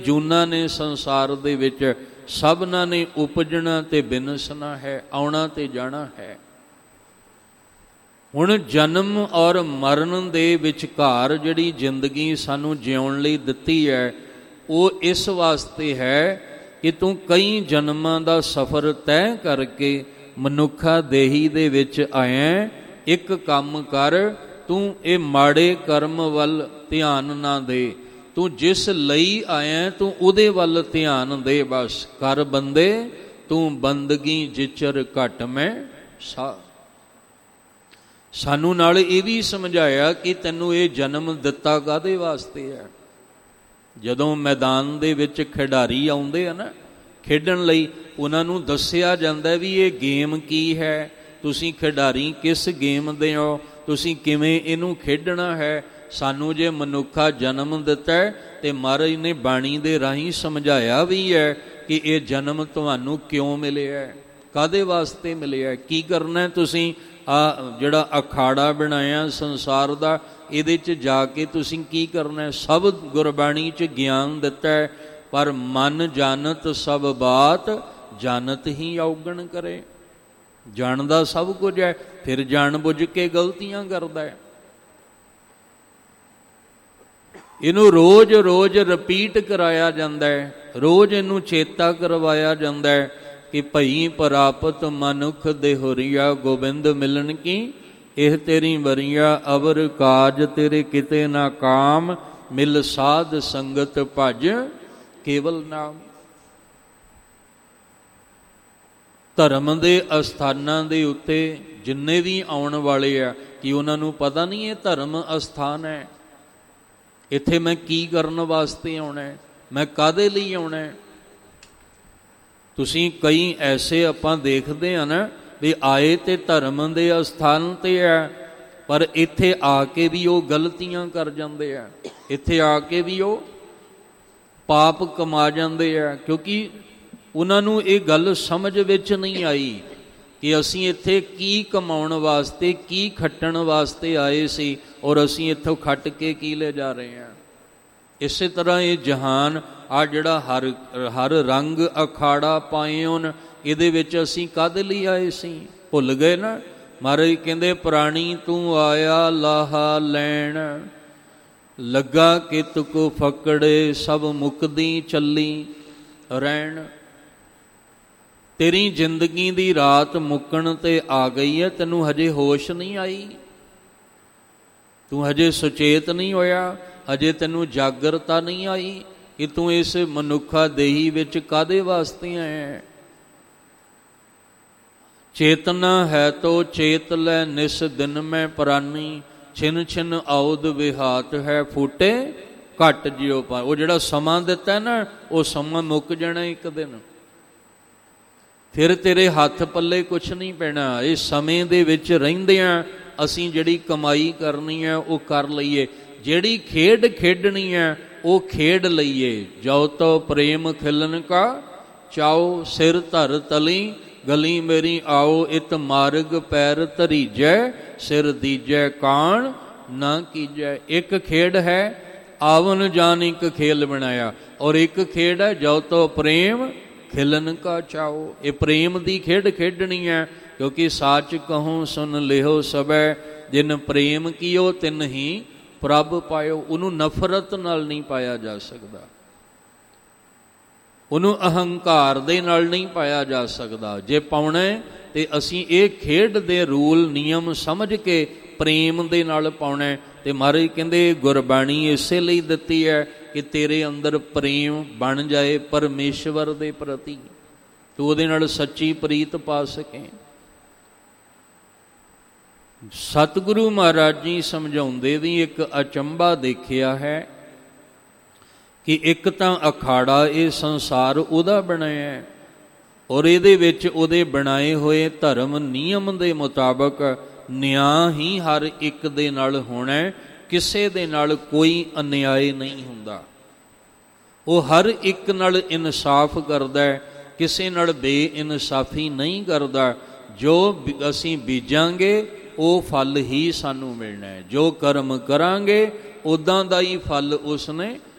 ਜੂਨਾਂ ਨੇ ਸੰਸਾਰ ਦੇ ਵਿੱਚ, ਸਭਨਾਂ ਨੇ ਉਪਜਣਾ ਤੇ ਬਿਨਸਣਾ ਹੈ, ਆਉਣਾ ਤੇ ਜਾਣਾ ਹੈ। ਹੁਣ ਜਨਮ ਔਰ ਮਰਨ ਦੇ ਵਿਚਕਾਰ ਜਿਹੜੀ ਜ਼ਿੰਦਗੀ ਸਾਨੂੰ ਜਿਉਣ ਲਈ ਦਿੱਤੀ ਹੈ, ਉਹ ਇਸ ਵਾਸਤੇ ਹੈ ਕਿ ਤੂੰ ਕਈ ਜਨਮਾਂ ਦਾ ਸਫ਼ਰ ਤੈਅ ਕਰਕੇ ਮਨੁੱਖਾ ਦੇਹੀ ਦੇ ਵਿੱਚ ਆਇਆ। ਇੱਕ ਕੰਮ ਕਰ, ਤੂੰ ਇਹ ਮਾੜੇ ਕਰਮ ਵੱਲ ਧਿਆਨ ਨਾ ਦੇ, ਤੂੰ ਜਿਸ ਲਈ ਆਇਆ ਤੂੰ ਉਹਦੇ ਵੱਲ ਧਿਆਨ ਦੇ। ਬਸ ਕਰ ਬੰਦੇ ਤੂੰ ਬੰਦਗੀ ਜਿਚਰ ਘਟ ਮੈਂ ਸਾ। ਸਾਨੂੰ ਨਾਲ ਇਹ ਵੀ ਸਮਝਾਇਆ ਕਿ ਤੈਨੂੰ ਇਹ ਜਨਮ ਦਿੱਤਾ ਕਾਹਦੇ ਵਾਸਤੇ ਹੈ। ਜਦੋਂ ਮੈਦਾਨ ਦੇ ਵਿੱਚ ਖਿਡਾਰੀ ਆਉਂਦੇ ਆ ਨਾ ਖੇਡਣ ਲਈ, ਉਹਨਾਂ ਨੂੰ ਦੱਸਿਆ ਜਾਂਦਾ ਵੀ ਇਹ ਗੇਮ ਕੀ ਹੈ, ਤੁਸੀਂ ਖਿਡਾਰੀ ਕਿਸ ਗੇਮ ਦੇ ਹੋ, ਤੁਸੀਂ ਕਿਵੇਂ ਇਹਨੂੰ ਖੇਡਣਾ ਹੈ। ਸਾਨੂੰ ਜੇ ਮਨੁੱਖਾ ਜਨਮ ਦਿੱਤਾ ਹੈ ਤੇ ਮਹਾਰਾਜ ਨੇ ਬਾਣੀ ਦੇ ਰਾਹੀਂ ਸਮਝਾਇਆ ਵੀ ਹੈ ਕਿ ਇਹ ਜਨਮ ਤੁਹਾਨੂੰ ਕਿਉਂ ਮਿਲਿਆ, ਕਾਹਦੇ ਵਾਸਤੇ ਮਿਲਿਆ, ਕੀ ਕਰਨਾ ਤੁਸੀਂ। ਜਿਹੜਾ ਅਖਾੜਾ ਬਣਾਇਆ ਸੰਸਾਰ ਦਾ, ਇਹਦੇ 'ਚ ਜਾ ਕੇ ਤੁਸੀਂ ਕੀ ਕਰਨਾ। ਸਭ ਗੁਰਬਾਣੀ 'ਚ ਗਿਆਨ ਦਿੱਤਾ ਹੈ, ਪਰ ਮਨ ਜਾਣਤ ਸਭ ਬਾਤ, ਜਾਣਤ ਹੀ ਔਗਣ ਕਰੇ। ਜਾਣਦਾ ਸਭ ਕੁਝ ਹੈ, ਫਿਰ ਜਾਣ ਬੁੱਝ ਕੇ ਗਲਤੀਆਂ ਕਰਦਾ ਹੈ। ਇਹਨੂੰ ਰੋਜ਼ ਰੋਜ਼ ਰਿਪੀਟ ਕਰਾਇਆ ਜਾਂਦਾ ਹੈ, ਰੋਜ਼ ਇਹਨੂੰ ਚੇਤਾ ਕਰਵਾਇਆ ਜਾਂਦਾ ਹੈ ਕਿ ਭਈ ਪ੍ਰਾਪਤ ਮਨੁੱਖ ਦੇਹੁਰੀਆ, ਗੋਬਿੰਦ ਮਿਲਣ ਕੀ ਇਹ ਤੇਰੀ ਵਰੀਆ। ਅਵਰ ਕਾਜ ਤੇਰੇ ਕਿਤੇ ਨਾ ਕਾਮ, ਮਿਲ ਸਾਧ ਸੰਗਤ ਭਜ ਕੇਵਲ ਨਾਮ। ਧਰਮ ਦੇ ਅਸਥਾਨਾਂ ਦੇ ਉੱਤੇ ਜਿੰਨੇ ਵੀ ਆਉਣ ਵਾਲੇ ਆ, ਕਿ ਉਹਨਾਂ ਨੂੰ ਪਤਾ ਨਹੀਂ ਇਹ ਧਰਮ ਅਸਥਾਨ ਹੈ, ਇੱਥੇ ਮੈਂ ਕੀ ਕਰਨ ਵਾਸਤੇ ਆਉਣਾ, ਮੈਂ ਕਾਹਦੇ ਲਈ ਆਉਣਾ। ਤੁਸੀਂ ਕਈ ਐਸੇ ਆਪਾਂ ਦੇਖਦੇ ਹਾਂ ਨਾ ਵੀ ਆਏ ਤੇ ਧਰਮ ਦੇ ਅਸਥਾਨ ਤੇ ਹੈ, ਪਰ ਇੱਥੇ ਆ ਕੇ ਵੀ ਉਹ ਗਲਤੀਆਂ ਕਰ ਜਾਂਦੇ ਆ, ਇੱਥੇ ਆ ਕੇ ਵੀ ਉਹ ਪਾਪ ਕਮਾ ਜਾਂਦੇ ਆ, ਕਿਉਂਕਿ ਉਹਨਾਂ ਨੂੰ ਇਹ ਗੱਲ ਸਮਝ ਵਿੱਚ ਨਹੀਂ ਆਈ ਕਿ ਅਸੀਂ ਇੱਥੇ ਕੀ ਕਮਾਉਣ ਵਾਸਤੇ, ਕੀ ਖੱਟਣ ਵਾਸਤੇ ਆਏ ਸੀ, ਔਰ ਅਸੀਂ ਇੱਥੋਂ ਖੱਟ ਕੇ ਕੀ ਲੈ ਜਾ ਰਹੇ ਹਾਂ। ਇਸੇ ਤਰ੍ਹਾਂ ਇਹ ਜਹਾਨ ਆ ਜਿਹੜਾ ਹਰ ਰੰਗ ਅਖਾੜਾ ਪਾਏ ਹੋਣ, ਇਹਦੇ ਵਿੱਚ ਅਸੀਂ ਕਾਹਦੇ ਲਈ ਆਏ ਸੀ, ਭੁੱਲ ਗਏ ਨਾ। ਮਹਾਰਾਜ ਕਹਿੰਦੇ ਪ੍ਰਾਣੀ ਤੂੰ ਆਇਆ ਲਾਹਾ ਲੈਣ, ਲੱਗਾ ਕਿਤ ਕੋ ਫਕੜੇ, ਸਭ ਮੁਕਦੀ ਚੱਲੀ ਰਹਿਣ। ਤੇਰੀ ਜ਼ਿੰਦਗੀ ਦੀ ਰਾਤ ਮੁੱਕਣ ਤੇ ਆ ਗਈ ਹੈ, ਤੈਨੂੰ ਹਜੇ ਹੋਸ਼ ਨਹੀਂ ਆਈ, ਤੂੰ ਹਜੇ ਸੁਚੇਤ ਨਹੀਂ ਹੋਇਆ, ਅਜੇ ਤੈਨੂੰ ਜਾਗਰਤਾ ਨਹੀਂ ਆਈ ਕਿ ਤੂੰ ਇਸ ਮਨੁੱਖਾ ਦੇਹੀ ਵਿੱਚ ਕਾਹਦੇ ਵਾਸਤੇ ਆਇਆ। ਚੇਤਨਾ ਹੈ ਤੋ ਚੇਤ ਲੈ ਨਿਸ ਦਿਨ ਮੈਂ ਪ੍ਰਾਨੀ, ਛਿਨ ਛਿਨ ਆਉਦ ਵਿਹਾਤ ਹੈ ਫੂਟੇ ਘੱਟ ਜਿਉ ਪਾ। ਉਹ ਜਿਹੜਾ ਸਮਾਂ ਦਿੱਤਾ ਨਾ, ਉਹ ਸਮਾਂ ਮੁੱਕ ਜਾਣਾ ਇੱਕ ਦਿਨ, ਫਿਰ ਤੇਰੇ ਹੱਥ ਪੱਲੇ ਕੁਛ ਨਹੀਂ ਪੈਣਾ। ਇਹ ਸਮੇਂ ਦੇ ਵਿੱਚ ਰਹਿੰਦਿਆਂ ਅਸੀਂ ਜਿਹੜੀ ਕਮਾਈ ਕਰਨੀ ਹੈ ਉਹ ਕਰ ਲਈਏ, ਜਿਹੜੀ ਖੇਡ ਖੇਡਣੀ ਹੈ ਉਹ ਖੇਡ ਲਈਏ। ਜੋ ਤੋ ਪ੍ਰੇਮ ਖਿਲਨ ਕਾ ਚਾਓ, ਸਿਰ ਧਰ ਤਲੀ ਗਲੀ ਮੇਰੀ ਆਓ, ਇਤ ਮਾਰਗ ਪੈਰ ਧਰੀਜੈ, ਸਿਰ ਦੀਜੈ ਕਾਣ ਨਾ ਕੀਜੈ। ਇੱਕ ਖੇਡ ਹੈ ਆਵਨ ਜਾਨ, ਇੱਕ ਖੇਲ ਬਣਾਇਆ, ਔਰ ਇੱਕ ਖੇਡ ਹੈ ਜੋ ਤੋ ਪ੍ਰੇਮ ਖਿਲਨ ਕਾ ਚਾਓ। ਇਹ ਪ੍ਰੇਮ ਦੀ ਖੇਡ ਖੇਡਣੀ ਹੈ, ਕਿਉਂਕਿ ਸਾਚ ਕਹੂੰ ਸੁਨ ਲਿਓ ਸਭੈ, ਜਿਨ ਪ੍ਰੇਮ ਕੀਓ ਤਿਨ ਹੀ ਪ੍ਰਭ ਪਾਇਓ। ਉਹਨੂੰ ਨਫ਼ਰਤ ਨਾਲ ਨਹੀਂ ਪਾਇਆ ਜਾ ਸਕਦਾ, ਉਹਨੂੰ ਅਹੰਕਾਰ ਦੇ ਨਾਲ ਨਹੀਂ ਪਾਇਆ ਜਾ ਸਕਦਾ। ਜੇ ਪਾਉਣਾ ਤੇ ਅਸੀਂ ਇਹ ਖੇਡ ਦੇ ਰੂਲ ਨਿਯਮ ਸਮਝ ਕੇ ਪ੍ਰੇਮ ਦੇ ਨਾਲ ਪਾਉਣਾ। ਤੇ ਮਹਾਰਾਜ ਕਹਿੰਦੇ ਗੁਰਬਾਣੀ ਇਸੇ ਲਈ ਦਿੱਤੀ ਹੈ ਕਿ ਤੇਰੇ ਅੰਦਰ ਪ੍ਰੇਮ ਬਣ ਜਾਏ ਪਰਮੇਸ਼ਵਰ ਦੇ ਪ੍ਰਤੀ, ਤੂੰ ਉਹਦੇ ਨਾਲ ਸੱਚੀ ਪ੍ਰੀਤ ਪਾ ਸਕੇ। ਸਤਿਗੁਰੂ ਮਹਾਰਾਜ ਜੀ ਸਮਝਾਉਂਦੇ ਵੀ ਇੱਕ ਅਚੰਭਾ ਦੇਖਿਆ ਹੈ ਕਿ ਇੱਕ ਤਾਂ ਅਖਾੜਾ ਇਹ ਸੰਸਾਰ ਉਹਦਾ ਬਣਾਇਆ, ਔਰ ਇਹਦੇ ਵਿੱਚ ਉਹਦੇ ਬਣਾਏ ਹੋਏ ਧਰਮ ਨਿਯਮ ਦੇ ਮੁਤਾਬਕ ਨਿਆਂ ਹੀ ਹਰ ਇੱਕ ਦੇ ਨਾਲ ਹੋਣਾ, ਕਿਸੇ ਦੇ ਨਾਲ ਕੋਈ ਅਨਿਆਏ ਨਹੀਂ ਹੁੰਦਾ। ਉਹ ਹਰ ਇੱਕ ਨਾਲ ਇਨਸਾਫ ਕਰਦਾ ਹੈ, ਕਿਸੇ ਨਾਲ ਬੇਇਨਸਾਫੀ ਨਹੀਂ ਕਰਦਾ। ਜੋ ਅਸੀਂ ਬੀਜਾਂਗੇ ਉਹ ਫਲ ਹੀ ਸਾਨੂੰ ਮਿਲਣਾ ਹੈ, ਜੋ ਕਰਮ ਕਰਾਂਗੇ ਉੱਦਾਂ ਦਾ ਹੀ ਫਲ ਉਸਨੇ